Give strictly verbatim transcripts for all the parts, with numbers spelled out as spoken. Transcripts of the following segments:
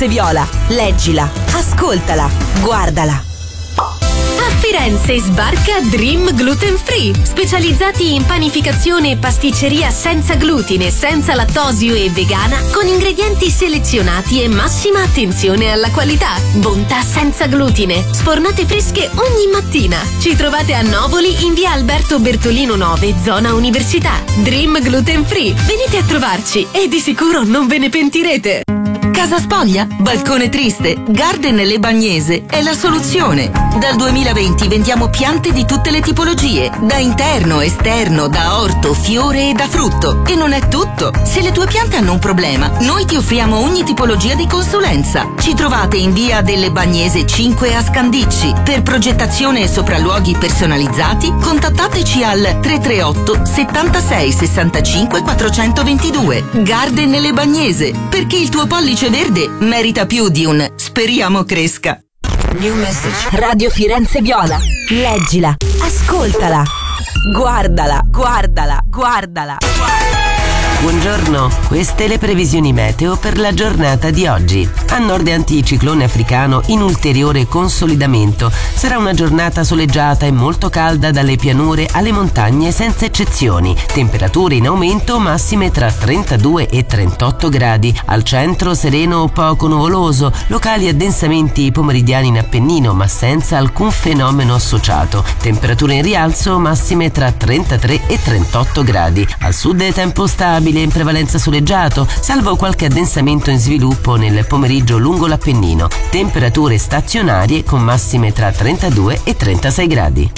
Viola. Leggila, ascoltala, guardala. A Firenze sbarca Dream Gluten Free, specializzati in panificazione e pasticceria senza glutine, senza lattosio e vegana, con ingredienti selezionati e massima attenzione alla qualità. Bontà senza glutine, sfornate fresche ogni mattina. Ci trovate a Novoli in via Alberto Bertolino nove, zona Università. Dream Gluten Free, venite a trovarci e di sicuro non ve ne pentirete. Casa spoglia? Balcone triste? Garden Le Bagnese è la soluzione. Dal duemilaventi vendiamo piante di tutte le tipologie, da interno, esterno, da orto, fiore e da frutto. E non è tutto. Se le tue piante hanno un problema, noi ti offriamo ogni tipologia di consulenza. Ci trovate in via delle Bagnese cinque a Scandicci. Per progettazione e sopralluoghi personalizzati, contattateci al tre tre otto settantasei sessantacinque quattrocentoventidue. Garden Le Bagnese, perché il tuo pollice verde merita più di un speriamo cresca. New message. Radio Firenze Viola. Leggila, ascoltala, guardala, guardala, guardala. Buongiorno, queste le previsioni meteo per la giornata di oggi. A nord anticiclone africano in ulteriore consolidamento. Sarà una giornata soleggiata e molto calda dalle pianure alle montagne senza eccezioni. Temperature in aumento, massime tra trentadue e trentotto gradi. Al centro sereno o poco nuvoloso, locali addensamenti pomeridiani in Appennino ma senza alcun fenomeno associato. Temperature in rialzo, massime tra trentatré e trentotto gradi. Al sud tempo stabile in prevalenza soleggiato, salvo qualche addensamento in sviluppo nel pomeriggio lungo l'Appennino. Temperature stazionarie con massime tra trentadue e trentasei gradi.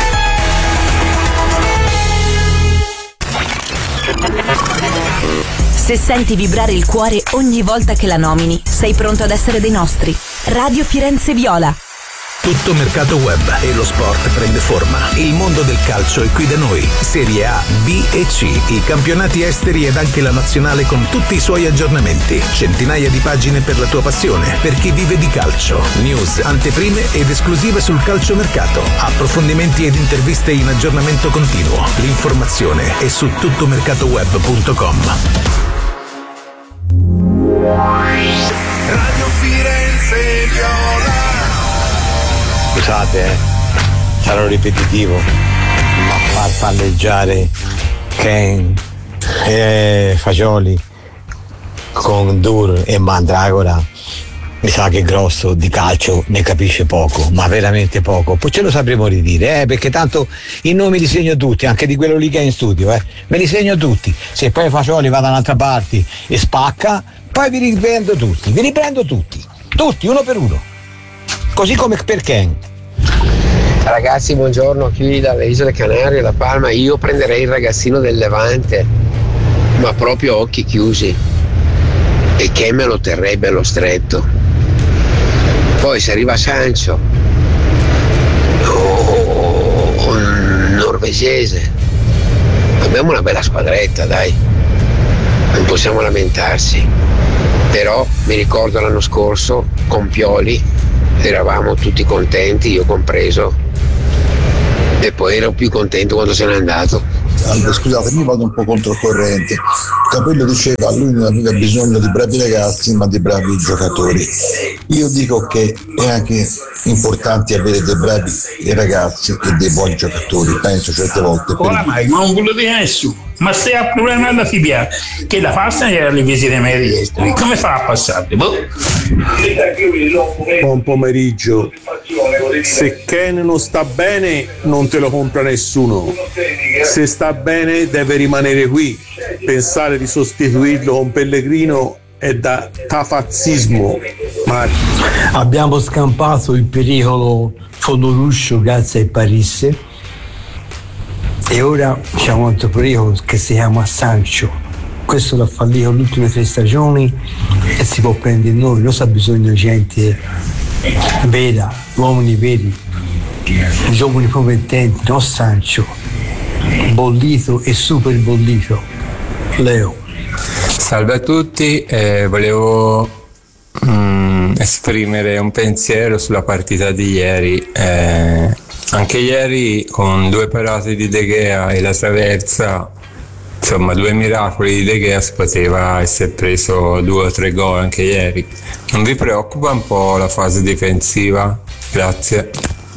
Se senti vibrare il cuore ogni volta che la nomini, sei pronto ad essere dei nostri. Radio Firenze Viola. Tutto mercato web e lo sport prende forma. Il mondo del calcio è qui da noi. Serie A, B e C, i campionati esteri ed anche la nazionale con tutti i suoi aggiornamenti. Centinaia di pagine per la tua passione, per chi vive di calcio. News, anteprime ed esclusive sul calciomercato. Approfondimenti ed interviste in aggiornamento continuo. L'informazione è su tuttomercatoweb punto com. Radio Firenze Viola. Scusate, eh, sarò ripetitivo, ma far palleggiare Ken e Fagioli con Dur e Mandragora mi sa che Grosso di calcio ne capisce poco, ma veramente poco. Poi ce lo sapremo ridire, eh, perché tanto i nomi li segno tutti, anche di quello lì che è in studio, eh. Me li segno tutti. Se poi Fagioli va da un'altra parte e spacca, poi vi riprendo tutti, vi riprendo tutti, tutti, uno per uno. Così come per Ken. Ragazzi, buongiorno, qui dalle Isole Canarie, La Palma. Io prenderei il ragazzino del Levante, ma proprio occhi chiusi, e Ken me lo terrei bello stretto. Poi se arriva Sancho o un norvegese, abbiamo una bella squadretta, dai, non possiamo lamentarsi. Però mi ricordo l'anno scorso con Pioli eravamo tutti contenti, io compreso, e poi ero più contento quando se n'è andato. Allora, scusate, mi vado un po' controcorrente. Capello diceva lui non aveva bisogno di bravi ragazzi ma di bravi giocatori. Io dico che è anche importante avere dei bravi ragazzi e dei buoni giocatori, penso certe volte. Oramai, ma non voglio dire nessuno. Ma se ha problema alla fibia che la passa era le visite mediche, come fa a passare? Boh. Buon pomeriggio. Se Ken non sta bene non te lo compra nessuno, se sta bene deve rimanere qui. Pensare di sostituirlo con Pellegrino è da tafazzismo. Ma abbiamo scampato il pericolo fondoruscio grazie ai Paris e ora c'è un altro pericolo che si chiama Sancho. Questo l'ha fallito le ultime tre stagioni e si può prendere noi. Noi ha bisogno di gente vera, uomini veri, giovani promettenti, non Sancho bollito e super bollito. Leo. Salve a tutti, eh, volevo mm, esprimere un pensiero sulla partita di ieri. Eh, anche ieri con due parate di De Gea e la traversa insomma due miracoli di De Gea, si poteva essere preso due o tre gol anche ieri. Non vi preoccupa un po' la fase difensiva? Grazie.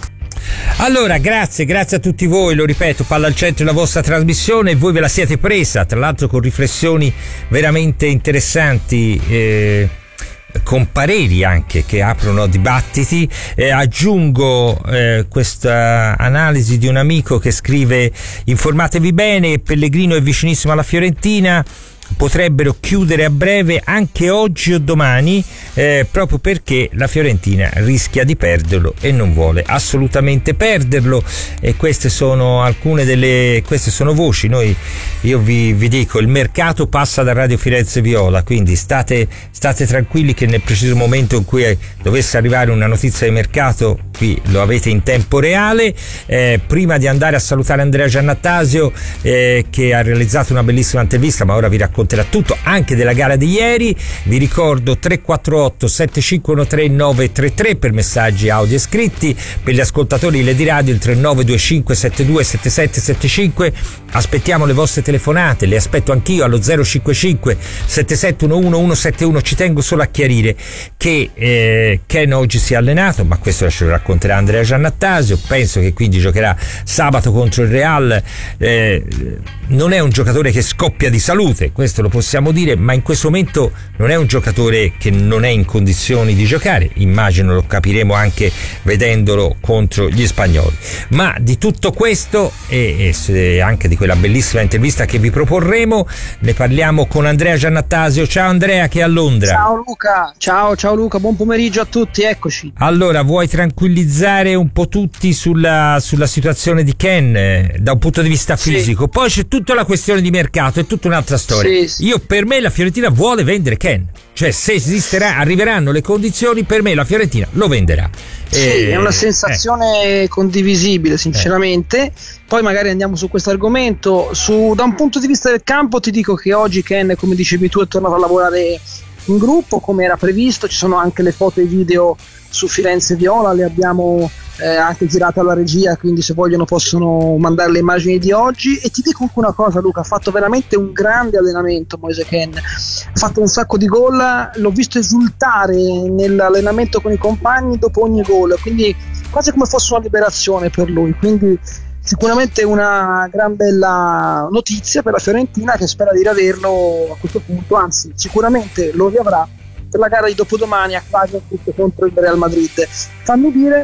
Allora, grazie, grazie a tutti voi, lo ripeto, Palla al Centro è la vostra trasmissione e voi ve la siete presa, tra l'altro con riflessioni veramente interessanti, eh, con pareri anche che aprono dibattiti. Eh, aggiungo eh, questa analisi di un amico che scrive: informatevi bene, Pellegrino è vicinissimo alla Fiorentina, potrebbero chiudere a breve anche oggi o domani, eh, proprio perché la Fiorentina rischia di perderlo e non vuole assolutamente perderlo. E queste sono alcune delle queste sono voci. Noi io vi, vi dico, il mercato passa da Radio Firenze Viola, quindi state, state tranquilli che nel preciso momento in cui dovesse arrivare una notizia di mercato qui lo avete in tempo reale. Eh, prima di andare a salutare Andrea Giannattasio, eh, che ha realizzato una bellissima intervista, ma ora vi racconterà tutto anche della gara di ieri, vi ricordo tre quattro otto sette cinque uno tre nove tre tre per messaggi audio e scritti, per gli ascoltatori Lady Radio il tre nove due cinque sette due sette sette sette cinque. Aspettiamo le vostre telefonate, le aspetto anch'io allo zero cinque cinque sette sette uno uno uno sette uno. Ci tengo solo a chiarire che eh, Ken oggi si è allenato, ma questo ce lo racconterà Andrea Giannattasio. Penso che quindi giocherà sabato contro il Real. Eh, non è un giocatore che scoppia di salute, questo lo possiamo dire, ma in questo momento non è un giocatore che non è in condizioni di giocare, immagino lo capiremo anche vedendolo contro gli spagnoli. Ma di tutto questo e, e anche di quella bellissima intervista che vi proporremo ne parliamo con Andrea Giannattasio. Ciao Andrea, che è a Londra. Ciao Luca, ciao ciao Luca, buon pomeriggio a tutti, eccoci. Allora, vuoi tranquillizzare un po' tutti sulla, sulla situazione di Ken eh, da un punto di vista fisico? Sì. Poi c'è tutta la questione di mercato, è tutta un'altra storia. Sì, sì. Io, per me la Fiorentina vuole vendere Ken, cioè se esisterà, arriveranno le condizioni, per me la Fiorentina lo venderà. Sì, eh, è una sensazione eh. condivisibile sinceramente. Eh. Poi magari andiamo su questo argomento. Su, da un punto di vista del campo ti dico che oggi Ken, come dicevi tu, è tornato a lavorare in gruppo come era previsto. Ci sono anche le foto e video su Firenze Viola, le abbiamo eh, anche girate alla regia, quindi se vogliono possono mandare le immagini di oggi. E ti dico anche una cosa, Luca, ha fatto veramente un grande allenamento Moise Ken, ha fatto un sacco di gol, l'ho visto esultare nell'allenamento con i compagni dopo ogni gol, quindi quasi come fosse una liberazione per lui. Quindi sicuramente una gran bella notizia per la Fiorentina, che spera di riaverlo a questo punto, anzi sicuramente lo riavrà per la gara di dopodomani a Klagenfurt contro il Real Madrid. Fammi dire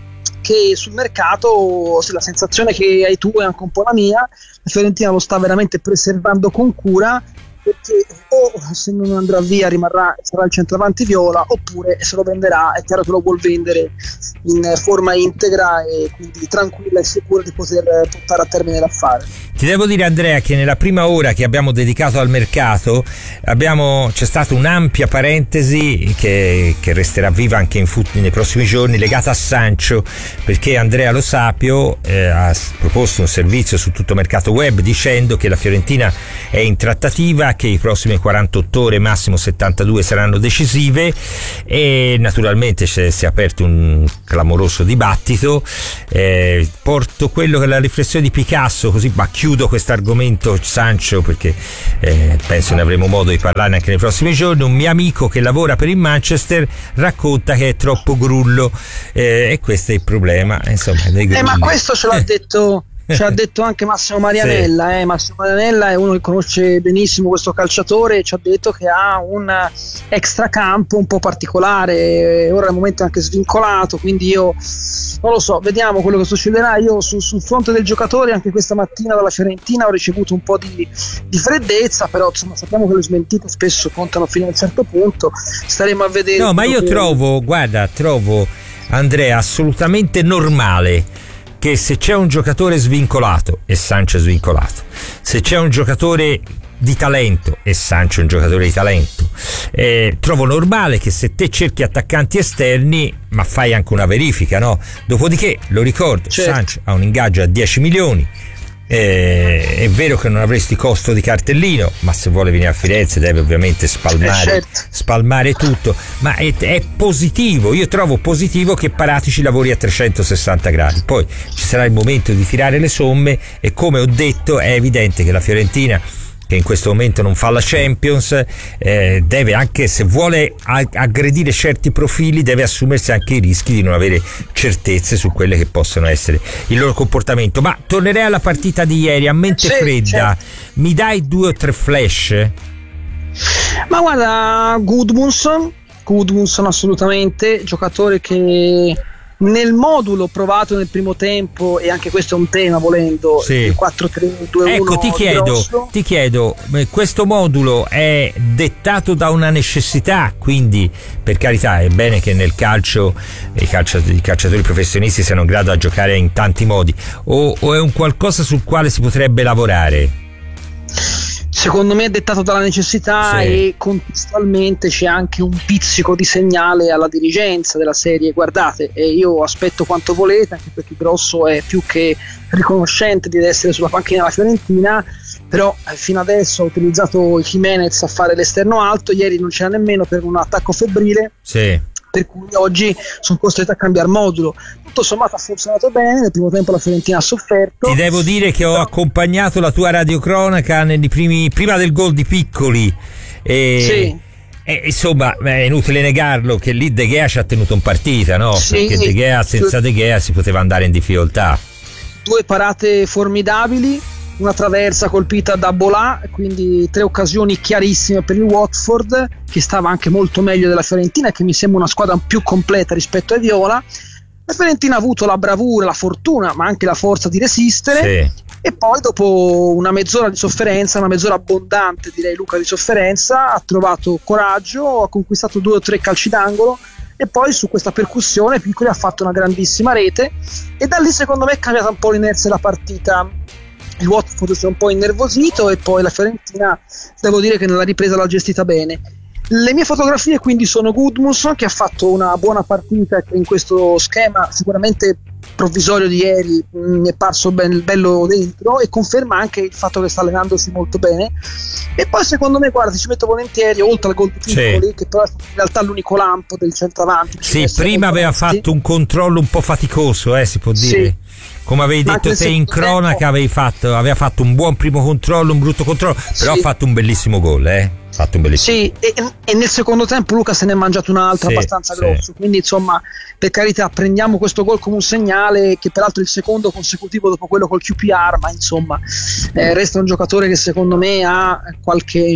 che sul mercato, se la sensazione che hai tu è anche un po' la mia, la Fiorentina lo sta veramente preservando con cura, perché o se non andrà via rimarrà, sarà il centravanti viola, oppure se lo venderà è chiaro che lo vuol vendere in forma integra e quindi tranquilla e sicura di poter portare a termine l'affare. Ti devo dire Andrea che nella prima ora che abbiamo dedicato al mercato abbiamo, c'è stata un'ampia parentesi che, che resterà viva anche in fut, nei prossimi giorni, legata a Sancho, perché Andrea Lo Sapio eh, ha proposto un servizio su tutto mercato web dicendo che la Fiorentina è in trattativa, che i prossimi quarantotto ore, massimo settantadue, saranno decisive, e naturalmente si è aperto un clamoroso dibattito. Eh, porto quello che è la riflessione di Picasso, così, ma chiudo questo argomento Sancho perché eh, penso ne avremo modo di parlare anche nei prossimi giorni. Un mio amico che lavora per il Manchester racconta che è troppo grullo, eh, e questo è il problema, insomma, dei grulli. Eh, ma questo ce l'ha detto ce l'ha detto anche Massimo Marianella. Sì. eh. Massimo Marianella è uno che conosce benissimo questo calciatore e ci ha detto che ha un extracampo un po' particolare, ora al momento è anche svincolato, quindi io non lo so, vediamo quello che succederà. Io su, sul fronte del giocatore anche questa mattina dalla Fiorentina ho ricevuto un po' di, di freddezza, però insomma sappiamo che le smentite spesso contano fino a un certo punto, staremo a vedere. No, ma io che... trovo, guarda, trovo Andrea assolutamente normale che se c'è un giocatore svincolato, e Sancho è svincolato, se c'è un giocatore di talento, e Sancho è un giocatore di talento, eh, trovo normale che se te cerchi attaccanti esterni, ma fai anche una verifica, no? Dopodiché, lo ricordo, certo, Sancho ha un ingaggio a dieci milioni, eh, è vero che non avresti costo di cartellino, ma se vuole venire a Firenze deve ovviamente spalmare, eh, certo. spalmare tutto, ma è, è positivo, io trovo positivo che Paratici lavori a trecentosessanta gradi. Poi ci sarà il momento di tirare le somme e, come ho detto, è evidente che la Fiorentina che in questo momento non fa la Champions, eh, deve anche, se vuole aggredire certi profili, deve assumersi anche i rischi di non avere certezze su quelle che possono essere il loro comportamento. Ma tornerei alla partita di ieri a mente sì, fredda, certo. Mi dai due o tre flash? Ma guarda, Gudmundsson Gudmundsson assolutamente, giocatore che nel modulo provato nel primo tempo, e anche questo è un tema volendo, sì. il quattro tre due uno. Ecco, ti chiedo, ti chiedo, questo modulo è dettato da una necessità, quindi per carità è bene che nel calcio i, calciatori, i calciatori professionisti siano in grado a giocare in tanti modi, o, o è un qualcosa sul quale si potrebbe lavorare? Secondo me è dettato dalla necessità, sì. E contestualmente c'è anche un pizzico di segnale alla dirigenza della serie: guardate, eh, io aspetto quanto volete, anche perché Grosso è più che riconoscente di essere sulla panchina della Fiorentina, però eh, fino adesso ha utilizzato Jimenez a fare l'esterno alto, ieri non c'era nemmeno per un attacco febbrile, sì. Per cui oggi sono costretto a cambiare modulo. Tutto sommato ha funzionato bene, nel primo tempo la Fiorentina ha sofferto. Ti devo dire che ho accompagnato la tua radiocronaca nei primi, prima del gol di Piccoli e, sì. e insomma è inutile negarlo che lì De Gea ci ha tenuto in partita, no? Sì. Perché De Gea, senza De Gea si poteva andare in difficoltà. Due parate formidabili, una traversa colpita da Bolà, quindi tre occasioni chiarissime per il Watford, che stava anche molto meglio della Fiorentina, che mi sembra una squadra più completa rispetto ai Viola. La Fiorentina ha avuto la bravura, la fortuna, ma anche la forza di resistere, sì. E poi dopo una mezz'ora di sofferenza, una mezz'ora abbondante direi Luca di sofferenza, ha trovato coraggio, ha conquistato due o tre calci d'angolo, e poi su questa percussione Piccoli ha fatto una grandissima rete, e da lì secondo me è cambiata un po' l'inerzia della partita. Il Watford si è un po' innervosito, e poi la Fiorentina devo dire che nella ripresa l'ha gestita bene. Le mie fotografie quindi sono Gudmundsson, che ha fatto una buona partita, che in questo schema sicuramente provvisorio di ieri mi è parso ben, bello dentro, e conferma anche il fatto che sta allenandosi molto bene. E poi secondo me, guarda, ci metto volentieri, oltre al gol di Piccoli, sì. Che però è in realtà l'unico lampo del centravanti. Sì, prima aveva fatto un controllo un po' faticoso, eh, si può dire. Sì. Come avevi detto te in cronaca, avevi fatto, aveva fatto un buon primo controllo, un brutto controllo, però sì. Ha fatto un bellissimo gol, eh? Fatto un bellissimo. Sì, e, e nel secondo tempo Luca se ne è mangiato un altro, sì, abbastanza sì. grosso, quindi insomma, per carità, prendiamo questo gol come un segnale, che peraltro è il secondo consecutivo dopo quello col Q P R, ma insomma eh, resta un giocatore che secondo me ha qualche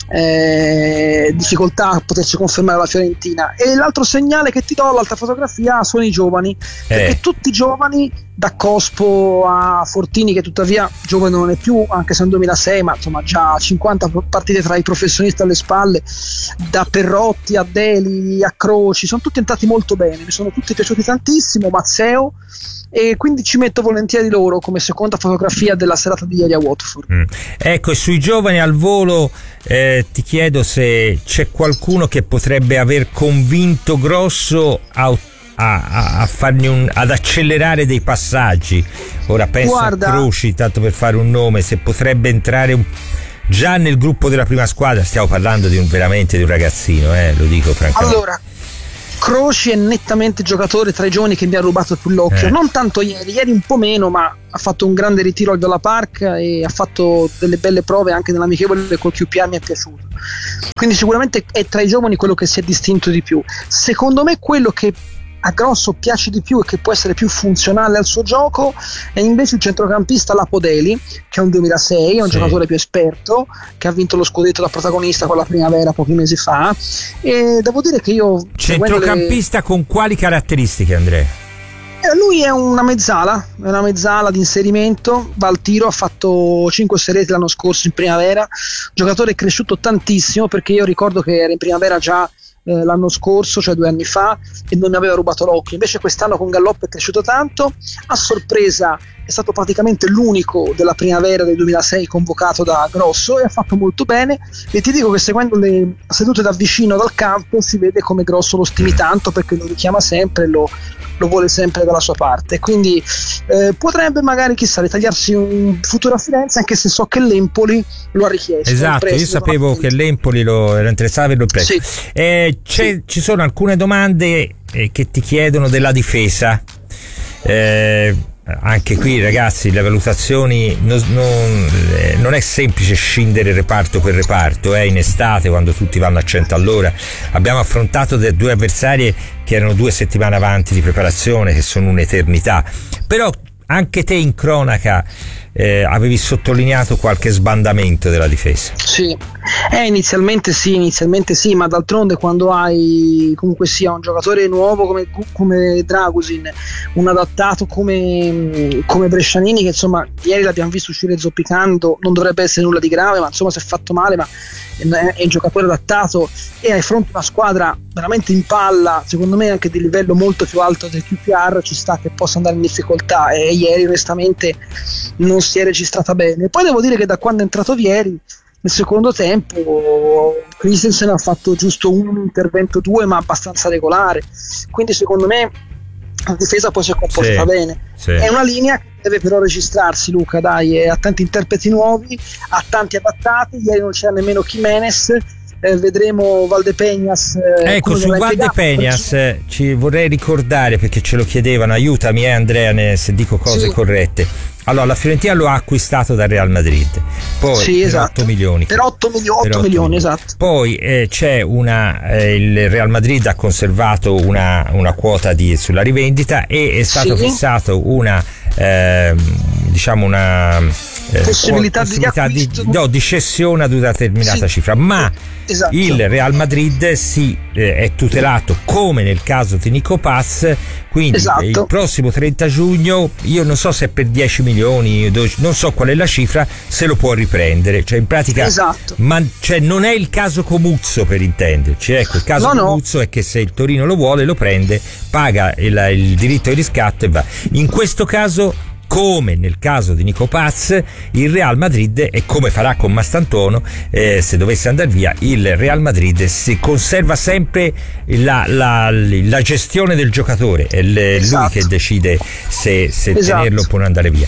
eh, difficoltà a potersi confermare alla Fiorentina. E l'altro segnale che ti do, l'altra fotografia, sono i giovani, perché eh. tutti i giovani, da Cospo a Fortini, che tuttavia giovane non è più, anche se è un duemilasei, ma insomma già cinquanta partite tra i professionisti alle spalle, da Perrotti a Deli a Croci, sono tutti entrati molto bene, mi sono tutti piaciuti tantissimo, Mazzeo, e quindi ci metto volentieri loro come seconda fotografia della serata di ieri a Watford. Mm. Ecco, e sui giovani al volo eh, ti chiedo se c'è qualcuno che potrebbe aver convinto Grosso a A, a, a fargli un, ad accelerare dei passaggi. Ora penso Guarda, a Croci, tanto per fare un nome, se potrebbe entrare un, già nel gruppo della prima squadra. Stiamo parlando di un veramente di un ragazzino, eh, lo dico francamente. Allora, Croci è nettamente il giocatore tra i giovani che mi ha rubato più l'occhio, eh. non tanto ieri, ieri un po' meno, ma ha fatto un grande ritiro al Viola Park e ha fatto delle belle prove anche nell'amichevole col Q P R, mi è piaciuto, quindi sicuramente è tra i giovani quello che si è distinto di più. Secondo me quello che a Grosso piace di più e che può essere più funzionale al suo gioco è invece il centrocampista Lapodeli, che è un duemilasei, è un sì. giocatore più esperto, che ha vinto lo scudetto da protagonista con la Primavera pochi mesi fa, e devo dire che io centrocampista le... con quali caratteristiche, Andrea? Eh, lui è una mezzala, è una mezzala di inserimento, va al tiro, ha fatto cinque serate l'anno scorso in Primavera, giocatore cresciuto tantissimo, perché io ricordo che era in Primavera già Eh, l'anno scorso, cioè due anni fa, e non mi aveva rubato l'occhio. Invece quest'anno con Gallopp è cresciuto tanto, a sorpresa è stato praticamente l'unico della Primavera del duemilasei convocato da Grosso, e ha fatto molto bene, e ti dico che seguendo le sedute da vicino dal campo si vede come Grosso lo stimi tanto, perché lo richiama sempre e lo, lo vuole sempre dalla sua parte, quindi eh, potrebbe magari, chissà, ritagliarsi un futuro a Firenze, anche se so che l'Empoli lo ha richiesto. Esatto, io sapevo che l'Empoli lo era interessato per lo preso. Sì. Eh, c'è, sì. Ci sono alcune domande eh, che ti chiedono della difesa. Eh, anche qui ragazzi le valutazioni non, non, eh, non è semplice scindere reparto per reparto, eh. In estate quando tutti vanno a cento all'ora abbiamo affrontato de- due avversarie che erano due settimane avanti di preparazione, che sono un'eternità, però anche te in cronaca eh, avevi sottolineato qualche sbandamento della difesa. Sì, eh, inizialmente sì, inizialmente sì, ma d'altronde quando hai comunque sia un giocatore nuovo come, come Dragusin, un adattato come, come Brescianini, che insomma ieri l'abbiamo visto uscire zoppicando, non dovrebbe essere nulla di grave, ma insomma si è fatto male, ma è, è un giocatore adattato, e hai fronte una squadra veramente in palla, secondo me anche di livello molto più alto del Q P R, ci sta che possa andare in difficoltà, e ieri onestamente non si è registrata bene. Poi devo dire che da quando è entrato Vieri nel secondo tempo Christensen ha fatto giusto un intervento, due, ma abbastanza regolare, quindi secondo me la difesa poi si è comportata sì, bene sì. È una linea che deve però registrarsi, Luca, dai, ha tanti interpreti nuovi, ha tanti adattati, ieri non c'era nemmeno Jimenez. Eh, vedremo Valdepeñas. Eh, ecco, su Valdepeñas eh, ci vorrei ricordare, perché ce lo chiedevano, aiutami eh, Andrea ne, se dico cose sì. corrette. Allora, la Fiorentina lo ha acquistato dal Real Madrid, poi sì, per esatto. otto milioni. Per otto, milio- otto milioni, esatto. Poi eh, c'è una eh, il Real Madrid ha conservato una, una quota di, sulla rivendita, e è stato sì. fissato una eh, diciamo una eh, possibilità, possibilità di, di, no, di cessione ad una determinata sì. cifra, ma esatto. il Real Madrid si eh, è tutelato come nel caso di Nico Paz, quindi esatto. il prossimo trenta giugno, io non so se per dieci milioni, non so qual è la cifra, se lo può riprendere, cioè in pratica esatto. ma, cioè, non è il caso Comuzzo, per intenderci, ecco, il caso no, Comuzzo no. è che se il Torino lo vuole lo prende, paga il, il diritto di riscatto e va. In questo caso, come nel caso di Nico Paz, il Real Madrid, e come farà con Mastantuono eh, se dovesse andare via, il Real Madrid si conserva sempre la, la, la gestione del giocatore, è esatto. lui che decide se, se esatto. tenerlo o può andare via.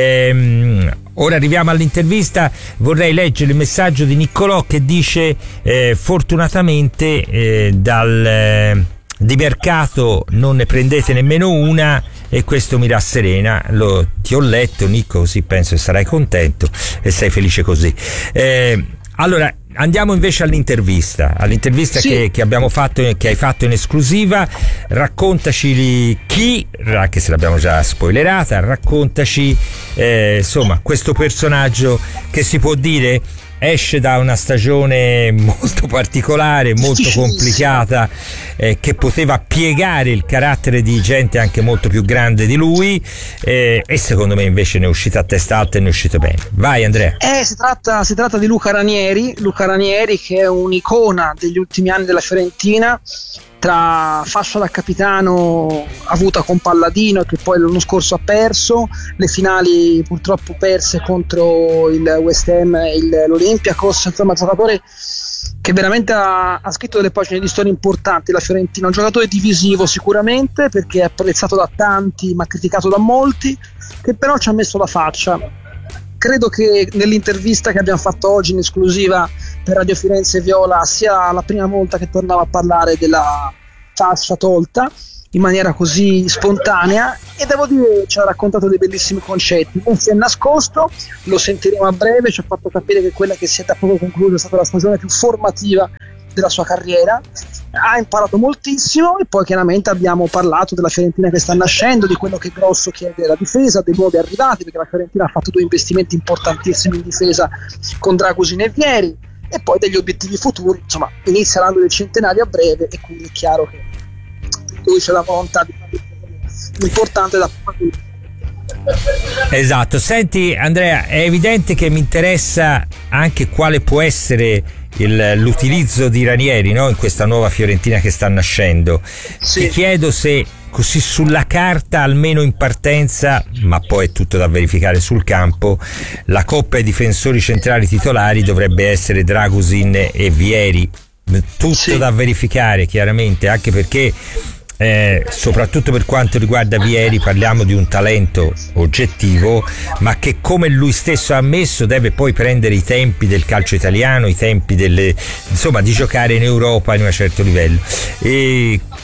Ehm, ora arriviamo all'intervista, vorrei leggere il messaggio di Niccolò che dice eh, fortunatamente eh, dal eh, di mercato non ne prendete nemmeno una, e questo mi rasserena. Lo, ti ho letto, Nico, così penso che sarai contento e sei felice così. Eh, allora andiamo invece all'intervista all'intervista sì. che, che abbiamo fatto, che hai fatto in esclusiva. Raccontaci chi, anche se l'abbiamo già spoilerata, raccontaci eh, insomma questo personaggio che si può dire esce da una stagione molto particolare, molto complicata, eh, che poteva piegare il carattere di gente anche molto più grande di lui, eh, e secondo me invece ne è uscita a testa alta e ne è uscito bene. Vai Andrea. Eh, si tratta, si tratta di Luca Ranieri, Luca Ranieri che è un'icona degli ultimi anni della Fiorentina, tra fascia da capitano avuta con Palladino, che poi l'anno scorso ha perso, le finali purtroppo perse contro il West Ham e il, l'Olympiacos, insomma un giocatore che veramente ha, ha scritto delle pagine di storia importanti la Fiorentina, un giocatore divisivo sicuramente perché è apprezzato da tanti ma criticato da molti, che però ci ha messo la faccia. Credo che nell'intervista che abbiamo fatto oggi in esclusiva per Radio Firenze Viola sia la prima volta che tornava a parlare della fascia tolta in maniera così spontanea, e devo dire ci ha raccontato dei bellissimi concetti, non si è nascosto, lo sentiremo a breve, ci ha fatto capire che quella che si è da poco conclusa è stata la stagione più formativa della sua carriera, ha imparato moltissimo, e poi chiaramente abbiamo parlato della Fiorentina che sta nascendo, di quello che Grosso chiede la difesa, dei nuovi arrivati, perché la Fiorentina ha fatto due investimenti importantissimi in difesa con Dragusin e Vieri, e poi degli obiettivi futuri, insomma inizia l'anno del centenario a breve, e quindi è chiaro che lui c'è la volontà di fare importante da parte. Esatto. Senti Andrea, è evidente che mi interessa anche quale può essere il, l'utilizzo di Ranieri, no? In questa nuova Fiorentina che sta nascendo. Sì. Ti chiedo se così sulla carta, almeno in partenza, ma poi è tutto da verificare sul campo, la coppia ai difensori centrali titolari dovrebbe essere Dragusin e Vieri, tutto sì. da verificare chiaramente, anche perché Eh, soprattutto per quanto riguarda Vieri parliamo di un talento oggettivo, ma che come lui stesso ha ammesso deve poi prendere i tempi del calcio italiano, i tempi delle, insomma, di giocare in Europa in un certo livello. E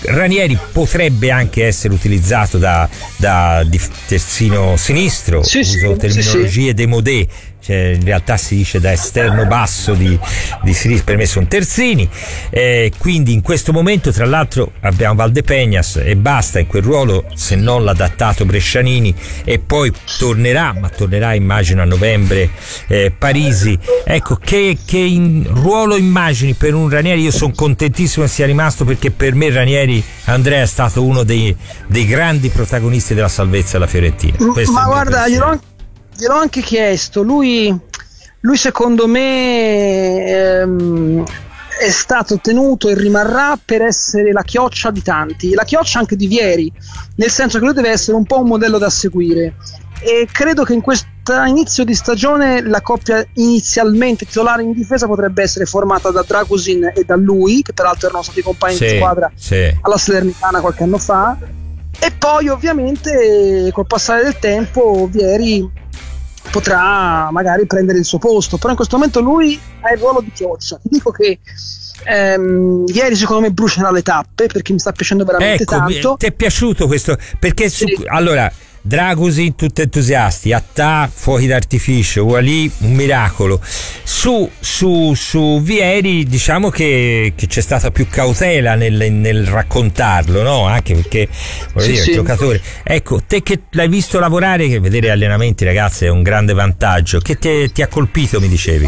Ranieri potrebbe anche essere utilizzato da, da di terzino sinistro, sì, uso sì, terminologie sì. démodé. Cioè, in realtà si dice da esterno basso di, di sinistra, per me sono terzini, eh, quindi in questo momento tra l'altro abbiamo Valdepeñas e basta in quel ruolo, se non l'adattato Brescianini, e poi tornerà, ma tornerà immagino a novembre eh, Parisi. Ecco, che, che in, ruolo immagini per un Ranieri? Io sono contentissimo che sia rimasto, perché per me Ranieri, Andrea, è stato uno dei, dei grandi protagonisti della salvezza della Fiorentina. Questo ma guarda, gliel'ho anche Gliel'ho anche chiesto, lui, lui secondo me ehm, è stato tenuto e rimarrà per essere la chioccia di tanti, la chioccia anche di Vieri, nel senso che lui deve essere un po' un modello da seguire, e credo che in questo inizio di stagione la coppia inizialmente titolare in difesa potrebbe essere formata da Dragusin e da lui, che peraltro erano stati compagni sì, di squadra sì. alla Salernitana qualche anno fa, e poi ovviamente col passare del tempo Vieri potrà magari prendere il suo posto, però in questo momento lui ha il ruolo di chioccia. Ti dico che ehm, ieri secondo me brucerà le tappe, perché mi sta piacendo veramente ecco, tanto. Ti è piaciuto questo? Perché su, sì. allora Dragusin tutti entusiasti, Attà fuochi d'artificio, Wally un miracolo. Su, su, su Vieri diciamo che, che c'è stata più cautela nel, nel raccontarlo, no? Anche perché voglio sì, dire, sì. il giocatore. Ecco, te che l'hai visto lavorare, che vedere allenamenti, ragazzi, è un grande vantaggio. Che te, ti ha colpito, mi dicevi?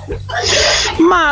Ma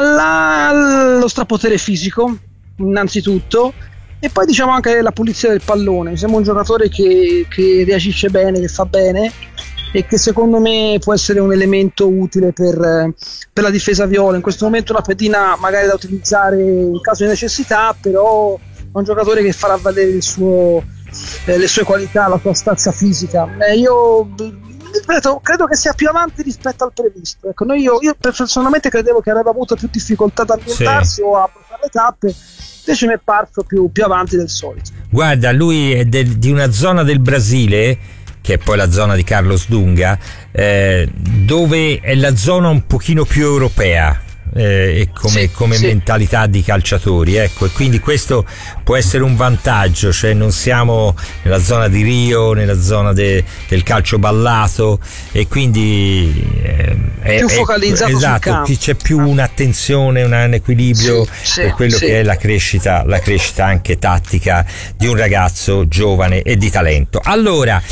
la, lo strapotere fisico, innanzitutto, e poi diciamo anche la pulizia del pallone. Mi sembra un giocatore che, che reagisce bene, che fa bene, e che secondo me può essere un elemento utile per, per la difesa viola. In questo momento una pedina magari da utilizzare in caso di necessità, però è un giocatore che farà valere il suo, eh, le sue qualità, la sua stazza fisica. Eh, io ripeto, credo che sia più avanti rispetto al previsto. Ecco, noi, io, io personalmente credevo che avrebbe avuto più difficoltà ad ambientarsi sì. o a portare le tappe, invece mi è parso più, più avanti del solito. Guarda, lui è del, di una zona del Brasile, che è poi la zona di Carlos Dunga, eh, dove è la zona un pochino più europea, eh, come, sì, come sì. mentalità di calciatori, ecco, e quindi questo può essere un vantaggio, cioè non siamo nella zona di Rio, nella zona de, del calcio ballato, e quindi eh, è più focalizzato, esatto, sul c'è più un'attenzione, un equilibrio sì, sì, per quello sì. che è la crescita, la crescita anche tattica di un ragazzo giovane e di talento. Allora,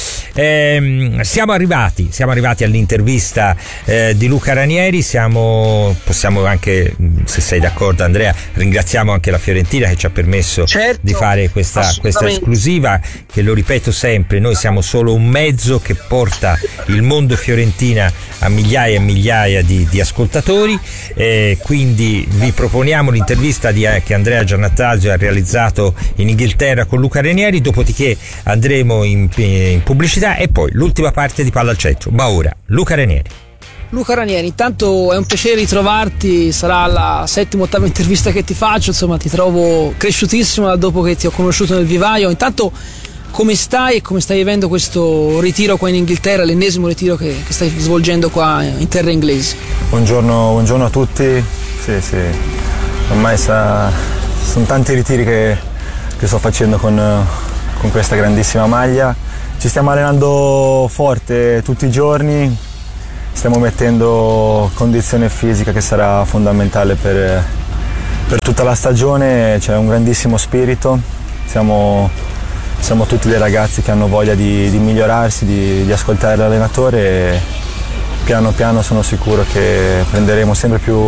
ehm, siamo arrivati, siamo arrivati all'intervista eh, di Luca Ranieri. Siamo, possiamo anche, se sei d'accordo Andrea, ringraziamo anche la Fiorentina che ci ha permesso certo, di fare questa, questa esclusiva, che lo ripeto sempre, noi siamo solo un mezzo che porta il mondo Fiorentina a migliaia e migliaia di, di ascoltatori, eh, quindi vi proponiamo l'intervista di, eh, che Andrea Giannattasio ha realizzato in Inghilterra con Luca Ranieri, dopodiché andremo in, in pubblicità e poi l'ultima parte di Palla al Centro. Ma ora Luca Ranieri. Luca Ranieri, intanto è un piacere ritrovarti, sarà la settima ottava intervista che ti faccio, insomma ti trovo cresciutissimo da dopo che ti ho conosciuto nel vivaio. Intanto come stai e come stai vivendo questo ritiro qua in Inghilterra, l'ennesimo ritiro che, che stai svolgendo qua in terra inglese? Buongiorno, buongiorno a tutti, sì sì, ormai sa, sono tanti ritiri che, che sto facendo con, con questa grandissima maglia, ci stiamo allenando forte tutti i giorni. Stiamo mettendo condizione fisica che sarà fondamentale per, per tutta la stagione, c'è un grandissimo spirito, siamo, siamo tutti dei ragazzi che hanno voglia di, di migliorarsi, di, di ascoltare l'allenatore e piano piano sono sicuro che prenderemo sempre più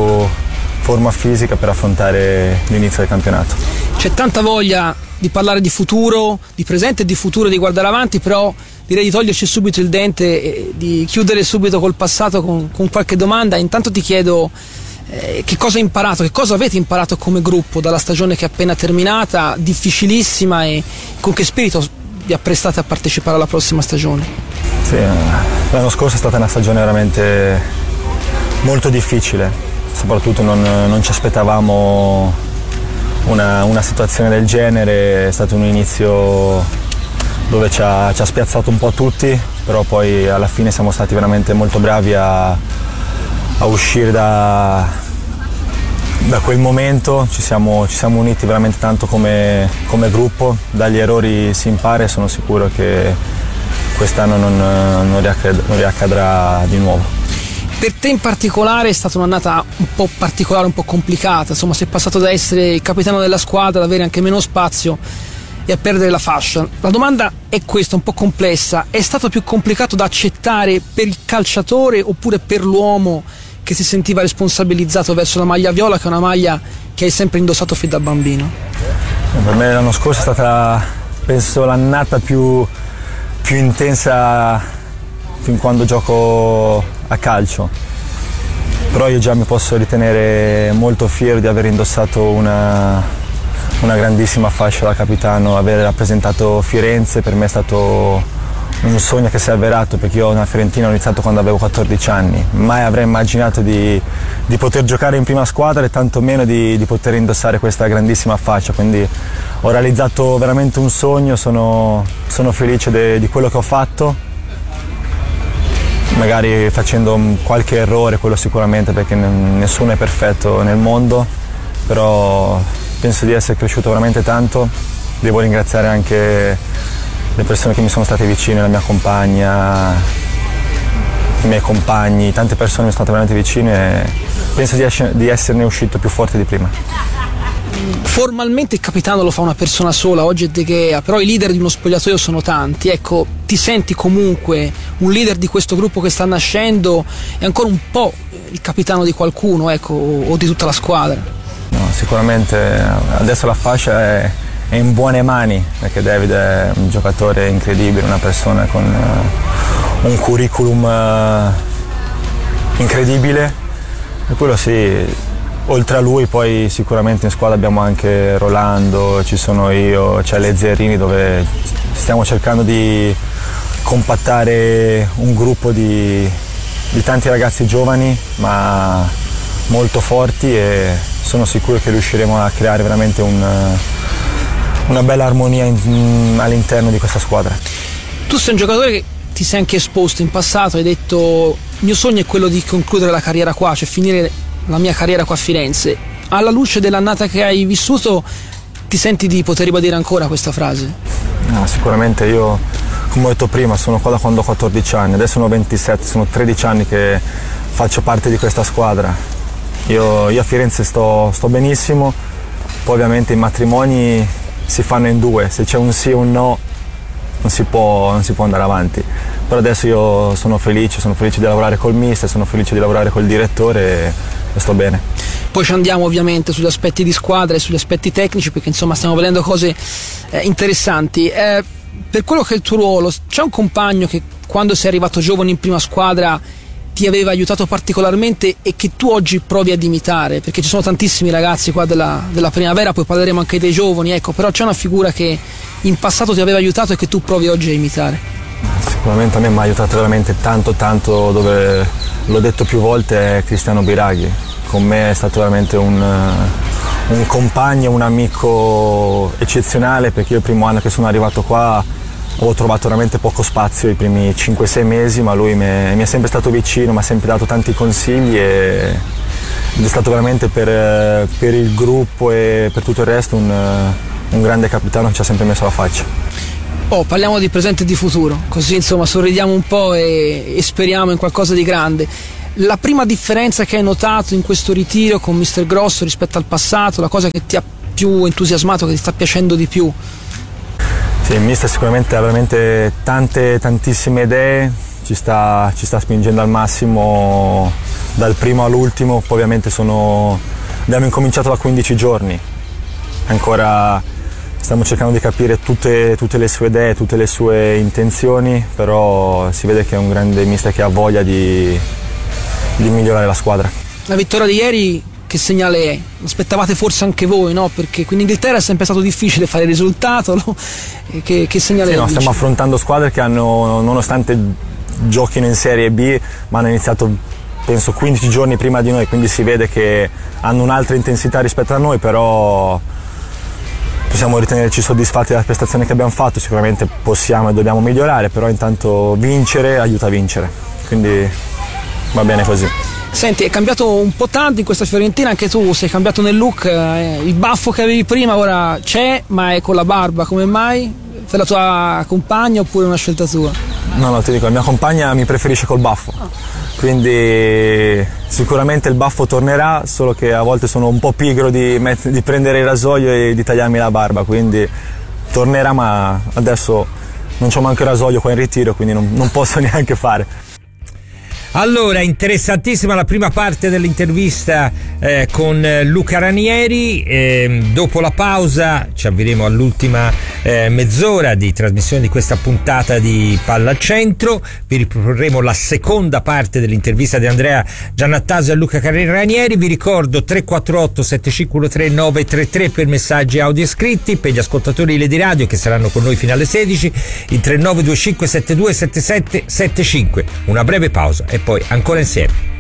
forma fisica per affrontare l'inizio del campionato. C'è tanta voglia di parlare di futuro, di presente e di futuro, di guardare avanti, però direi di toglierci subito il dente e di chiudere subito col passato con, con qualche domanda. Intanto ti chiedo eh, che cosa hai imparato, che cosa avete imparato come gruppo dalla stagione che è appena terminata, difficilissima, e con che spirito vi apprestate a partecipare alla prossima stagione? Sì, l'anno scorso è stata una stagione veramente molto difficile, soprattutto non, non ci aspettavamo una, una situazione del genere, è stato un inizio dove ci ha, ci ha spiazzato un po' tutti, però poi alla fine siamo stati veramente molto bravi a, a uscire da, da quel momento ci siamo, ci siamo uniti veramente tanto come, come gruppo, dagli errori si impara e sono sicuro che quest'anno non, non, riaccad- non riaccadrà di nuovo. Per te in particolare è stata un'annata un po' particolare, un po' complicata, insomma sei passato da essere il capitano della squadra ad avere anche meno spazio e a perdere la fascia. La domanda è questa, un po' complessa: è stato più complicato da accettare per il calciatore oppure per l'uomo che si sentiva responsabilizzato verso la maglia viola, che è una maglia che hai sempre indossato fin da bambino? Per me l'anno scorso è stata, penso, l'annata più, più intensa fin quando gioco a calcio, però io già mi posso ritenere molto fiero di aver indossato una una grandissima fascia da capitano. Aver rappresentato Firenze per me è stato un sogno che si è avverato, perché io nella Fiorentina ho iniziato quando avevo quattordici anni, mai avrei immaginato di, di poter giocare in prima squadra e tantomeno di, di poter indossare questa grandissima fascia, quindi ho realizzato veramente un sogno, sono, sono felice de, di quello che ho fatto, magari facendo qualche errore, quello sicuramente, perché nessuno è perfetto nel mondo, però penso di essere cresciuto veramente tanto. Devo ringraziare anche le persone che mi sono state vicine, la mia compagna, i miei compagni, tante persone mi sono state veramente vicine e penso di, esce, di esserne uscito più forte di prima. Formalmente il capitano lo fa una persona sola, oggi è De Gea, però i leader di uno spogliatoio sono tanti. Ecco, ti senti comunque un leader di questo gruppo che sta nascendo e ancora un po' il capitano di qualcuno, ecco, o di tutta la squadra? No, sicuramente adesso la fascia è, è in buone mani, perché David è un giocatore incredibile, una persona con uh, un curriculum uh, incredibile, e quello sì, oltre a lui poi sicuramente in squadra abbiamo anche Rolando, ci sono io, c'è le Zerini, dove stiamo cercando di compattare un gruppo di, di tanti ragazzi giovani ma molto forti, e sono sicuro che riusciremo a creare veramente un, una bella armonia in, all'interno di questa squadra. Tu sei un giocatore che ti sei anche esposto in passato, hai detto il mio sogno è quello di concludere la carriera qua, cioè finire la mia carriera qua a Firenze. Alla luce dell'annata che hai vissuto, ti senti di poter ribadire ancora questa frase? No, sicuramente io, come ho detto prima, sono qua da quando ho quattordici anni, adesso ne ho ventisette, sono tredici anni che faccio parte di questa squadra. Io, io a Firenze sto, sto benissimo, poi ovviamente i matrimoni si fanno in due, se c'è un sì o un no non si può, non si può andare avanti, però adesso io sono felice, sono felice di lavorare col mister, sono felice di lavorare col direttore e, e sto bene. Poi ci andiamo ovviamente sugli aspetti di squadra e sugli aspetti tecnici, perché insomma stiamo vedendo cose eh, interessanti. Eh, per quello che è il tuo ruolo, c'è un compagno che quando sei arrivato giovane in prima squadra ti aveva aiutato particolarmente e che tu oggi provi ad imitare? Perché ci sono tantissimi ragazzi qua della, della primavera, poi parleremo anche dei giovani, ecco, però c'è una figura che in passato ti aveva aiutato e che tu provi oggi a imitare? Sicuramente a me mi ha aiutato veramente tanto tanto, dove l'ho detto più volte, è Cristiano Biraghi. Con me è stato veramente un, un compagno, un amico eccezionale, perché io il primo anno che sono arrivato qua ho trovato veramente poco spazio i primi cinque sei mesi, ma lui mi è, mi è sempre stato vicino, mi ha sempre dato tanti consigli e ed è stato veramente per, per il gruppo e per tutto il resto un, un grande capitano che ci ha sempre messo la faccia. Oh, parliamo di presente e di futuro, così insomma sorridiamo un po' e, e speriamo in qualcosa di grande. La prima differenza che hai notato in questo ritiro con mister Grosso rispetto al passato, la cosa che ti ha più entusiasmato, che ti sta piacendo di più? Sì, il mister sicuramente ha veramente tante, tantissime idee, ci sta, ci sta spingendo al massimo dal primo all'ultimo, poi ovviamente sono, abbiamo incominciato da quindici giorni, ancora stiamo cercando di capire tutte, tutte le sue idee, tutte le sue intenzioni, però si vede che è un grande mister che ha voglia di, di migliorare la squadra. La vittoria di ieri che segnale è? Aspettavate forse anche voi, no? Perché qui in Inghilterra è sempre stato difficile fare il risultato, no? Che, che segnale sì, è? No, stiamo affrontando squadre che hanno, nonostante giochino in Serie B, ma hanno iniziato penso quindici giorni prima di noi, quindi si vede che hanno un'altra intensità rispetto a noi, però possiamo ritenerci soddisfatti della prestazione che abbiamo fatto. Sicuramente possiamo e dobbiamo migliorare, però intanto vincere aiuta a vincere, quindi va bene così. Senti, è cambiato un po' tanto in questa Fiorentina, anche tu sei cambiato nel look, eh, il baffo che avevi prima ora c'è, ma è con la barba, come mai? Per la tua compagna oppure una scelta tua? No, no, ti dico, la mia compagna mi preferisce col baffo, quindi sicuramente il baffo tornerà, solo che a volte sono un po' pigro di, met- di prendere il rasoio e di tagliarmi la barba, quindi tornerà, ma adesso non c'ho manco il rasoio qua in ritiro, quindi non, non posso neanche fare. Allora, interessantissima la prima parte dell'intervista eh, con Luca Ranieri. Eh, dopo la pausa ci avveremo all'ultima eh, mezz'ora di trasmissione di questa puntata di Palla al Centro. Vi riproporremo la seconda parte dell'intervista di Andrea Giannattasio a Luca Ranieri. Vi ricordo tre quattro otto sette cinque uno tre nove tre tre per messaggi audio scritti, per gli ascoltatori di Lady Radio che saranno con noi fino alle sedici, il tre nove due cinque sette due sette sette sette cinque. Una breve pausa e poi ancora insieme.